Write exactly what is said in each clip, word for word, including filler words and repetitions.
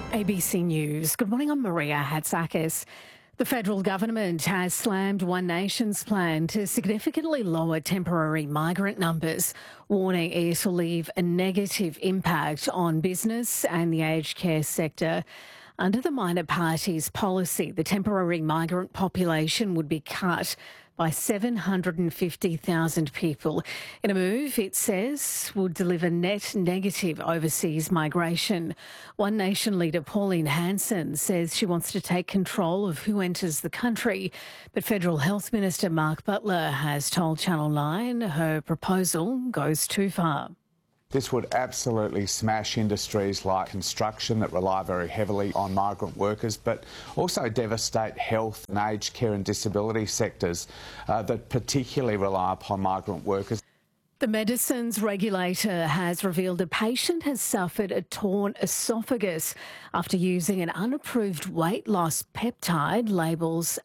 A B C News. Good morning, I'm Maria Hatzakis. The federal government has slammed One Nation's plan to significantly lower temporary migrant numbers, warning it will leave a negative impact on business and the aged care sector. Under the minor party's policy, the temporary migrant population would be cut by seven hundred fifty thousand people. In a move, it says, would deliver net negative overseas migration. One Nation leader Pauline Hanson says she wants to take control of who enters the country, but Federal Health Minister Mark Butler has told Channel nine her proposal goes too far. This would absolutely smash industries like construction that rely very heavily on migrant workers, but also devastate health and aged care and disability sectors uh, that particularly rely upon migrant workers. The medicines regulator has revealed a patient has suffered a torn esophagus after using an unapproved weight loss peptide labelled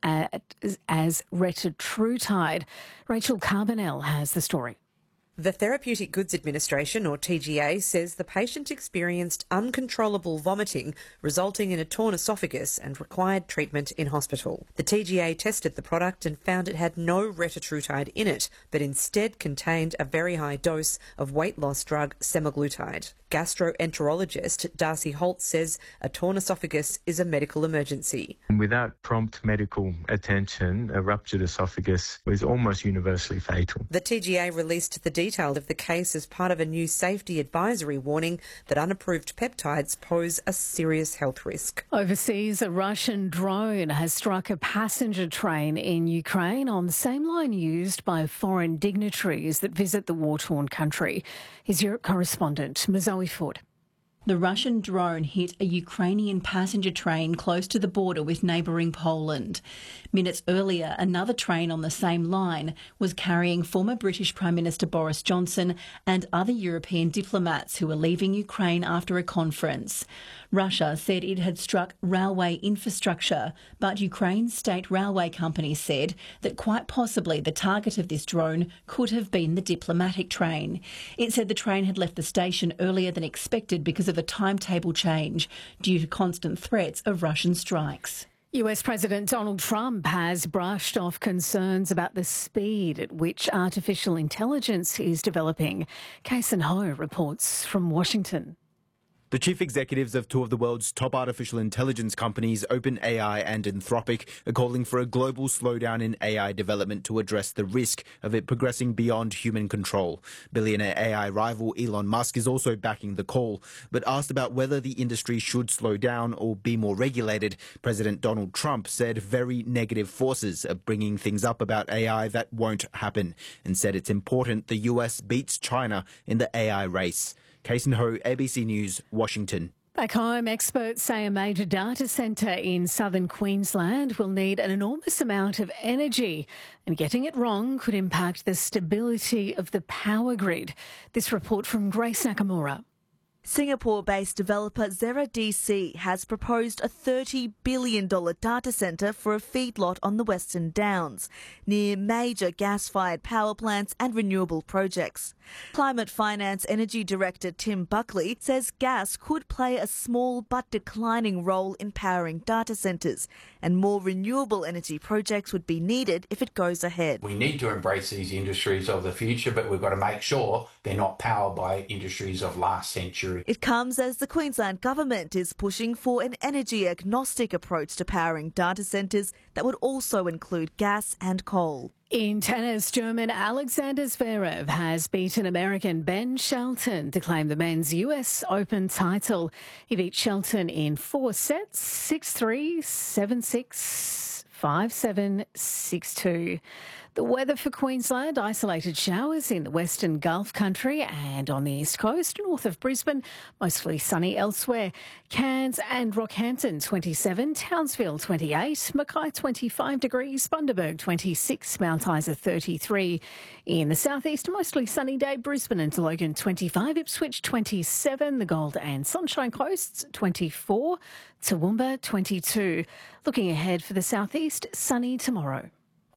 as retatrutide. Rachel Carbonell has the story. The Therapeutic Goods Administration, or T G A, says the patient experienced uncontrollable vomiting resulting in a torn esophagus and required treatment in hospital. The T G A tested the product and found it had no retatrutide in it, but instead contained a very high dose of weight loss drug semaglutide. Gastroenterologist Darcy Holt says a torn esophagus is a medical emergency. Without prompt medical attention, a ruptured esophagus is almost universally fatal. The T G A released the detail of the case as part of a new safety advisory warning that unapproved peptides pose a serious health risk. Overseas, a Russian drone has struck a passenger train in Ukraine on the same line used by foreign dignitaries that visit the war-torn country. His Europe correspondent, Mazoe Ford. The Russian drone hit a Ukrainian passenger train close to the border with neighbouring Poland. Minutes earlier, another train on the same line was carrying former British Prime Minister Boris Johnson and other European diplomats who were leaving Ukraine after a conference. Russia said it had struck railway infrastructure, but Ukraine's state railway company said that quite possibly the target of this drone could have been the diplomatic train. It said the train had left the station earlier than expected because of a timetable change due to constant threats of Russian strikes. U S President Donald Trump has brushed off concerns about the speed at which artificial intelligence is developing. Kason Ho reports from Washington. The chief executives of two of the world's top artificial intelligence companies, OpenAI and Anthropic, are calling for a global slowdown in A I development to address the risk of it progressing beyond human control. Billionaire A I rival Elon Musk is also backing the call, but asked about whether the industry should slow down or be more regulated, President Donald Trump said very negative forces are bringing things up about A I that won't happen, and said it's important the U S beats China in the A I race. Kason Ho, A B C News, Washington. Back home, experts say a major data centre in southern Queensland will need an enormous amount of energy, and getting it wrong could impact the stability of the power grid. This report from Grace Nakamura. Singapore-based developer Zera D C has proposed a thirty billion dollars data centre for a feedlot on the Western Downs, near major gas-fired power plants and renewable projects. Climate Finance Energy Director Tim Buckley says gas could play a small but declining role in powering data centres, and more renewable energy projects would be needed if it goes ahead. We need to embrace these industries of the future, but we've got to make sure they're not powered by industries of last century. It comes as the Queensland Government is pushing for an energy-agnostic approach to powering data centres that would also include gas and coal. In tennis, German Alexander Zverev has beaten American Ben Shelton to claim the men's U S Open title. He beat Shelton in four sets, six three, seven six, five seven, six two. The weather for Queensland, isolated showers in the western Gulf country and on the east coast, north of Brisbane, mostly sunny elsewhere. Cairns and Rockhampton twenty-seven, Townsville twenty-eight, Mackay twenty-five degrees, Bundaberg twenty-six, Mount Isa thirty-three. In the southeast, mostly sunny day, Brisbane and Logan twenty-five, Ipswich twenty-seven, the Gold and Sunshine Coasts twenty-four, Toowoomba twenty-two. Looking ahead for the southeast, sunny tomorrow.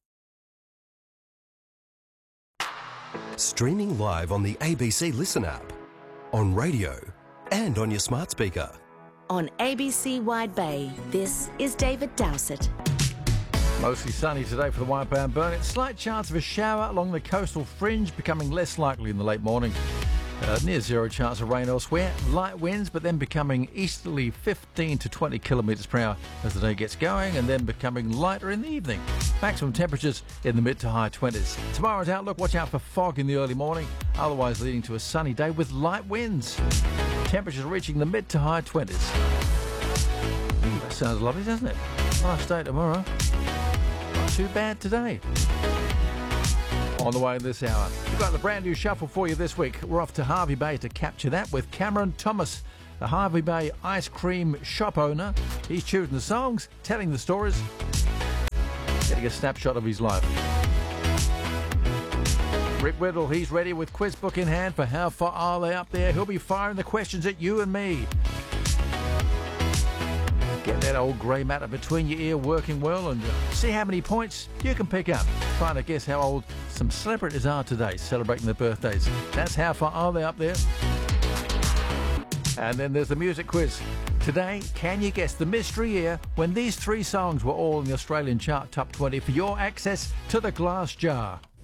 Streaming live on the A B C Listen app, on radio and on your smart speaker. On A B C Wide Bay, this is David Dowsett. Mostly sunny today for the White Bay and Burnett. Slight chance of a shower along the coastal fringe, becoming less likely in the late morning. Uh, near zero chance of rain elsewhere. Light winds, but then becoming easterly fifteen to twenty kilometres per hour as the day gets going, and then becoming lighter in the evening. Maximum temperatures in the mid to high twenties. Tomorrow's outlook, watch out for fog in the early morning, otherwise leading to a sunny day with light winds. Temperatures reaching the mid to high twenties. Ooh, that sounds lovely, doesn't it? Nice day tomorrow. Not too bad today. On the way this hour, we've got the brand new shuffle for you this week. We're off to Hervey Bay to capture that with Cameron Thomas, the Hervey Bay ice cream shop owner. He's choosing the songs, telling the stories, getting a snapshot of his life. Rick Whittle, he's ready with quiz book in hand for How Far Are They Up There? He'll be firing the questions at you and me. Get that old grey matter between your ear working well and see how many points you can pick up. Trying to guess how old some celebrities are today, celebrating their birthdays. That's How Far Are They Up There? And then there's the music quiz. Today, can you guess the mystery year when these three songs were all in the Australian chart top twenty for your access to the glass jar?